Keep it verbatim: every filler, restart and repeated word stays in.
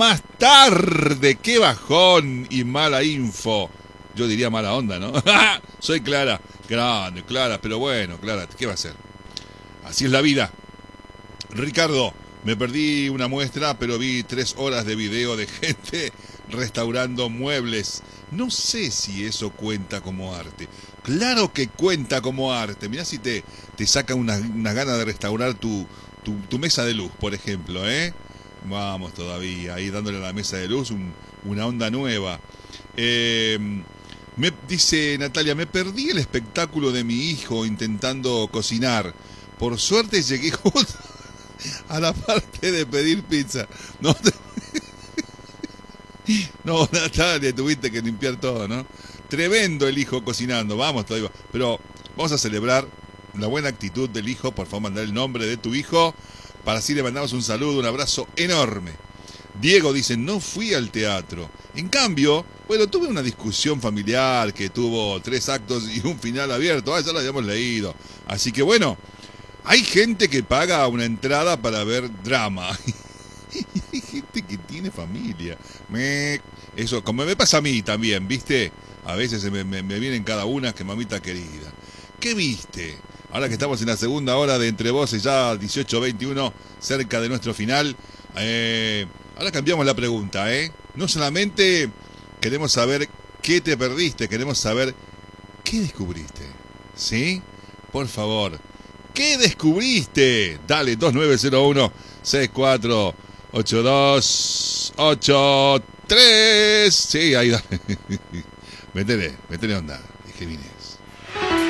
más tarde. ¡Qué bajón y mala info! Yo diría mala onda, ¿no? Soy Clara. Grande, Clara, pero bueno, Clara, ¿qué va a hacer? Así es la vida. Ricardo, me perdí una muestra, pero vi tres horas de video de gente restaurando muebles. No sé si eso cuenta como arte. Claro que cuenta como arte. Mirá si te, te saca unas una ganas de restaurar tu, tu, tu mesa de luz, por ejemplo, ¿eh? Vamos todavía, ahí dándole a la mesa de luz un, una onda nueva. Eh, me, dice Natalia, me perdí el espectáculo de mi hijo intentando cocinar. Por suerte llegué justo a la parte de pedir pizza. No, te... no, Natalia, tuviste que limpiar todo, ¿no? Tremendo el hijo cocinando, vamos todavía. Pero vamos a celebrar la buena actitud del hijo. Por favor, mandar el nombre de tu hijo, para así le mandamos un saludo, un abrazo enorme. Diego dice, no fui al teatro. En cambio, bueno, tuve una discusión familiar que tuvo tres actos y un final abierto. Ah, ya lo habíamos leído. Así que bueno, hay gente que paga una entrada para ver drama. Y hay gente que tiene familia. Me... Eso, como me pasa a mí también, ¿viste? A veces me, me, me vienen cada una, que mamita querida. ¿Qué viste? Ahora que estamos en la segunda hora de Entre Voces, ya dieciocho veintiuno, cerca de nuestro final. Eh, ahora cambiamos la pregunta, ¿eh? No solamente queremos saber qué te perdiste, queremos saber qué descubriste. ¿Sí? Por favor. ¿Qué descubriste? Dale, dos nueve cero uno, seis cuatro ocho dos ocho tres. Sí, ahí dale. Métele, métele onda. Dije, vine.